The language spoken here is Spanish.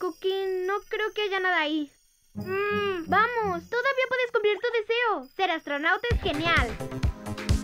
Cookie, no creo que haya nada ahí. Vamos, todavía puedes cumplir tu deseo. Ser astronauta es genial.